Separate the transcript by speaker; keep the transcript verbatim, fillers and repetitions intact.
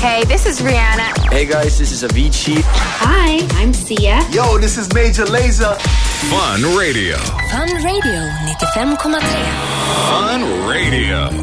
Speaker 1: Hey, this is Rihanna.
Speaker 2: Hey guys, this is Avicii.
Speaker 3: Hi, I'm Sia.
Speaker 4: Yo, this is Major Lazer.
Speaker 5: Fun Radio.
Speaker 6: Fun Radio ninety-five komma tre.
Speaker 5: Fun Radio.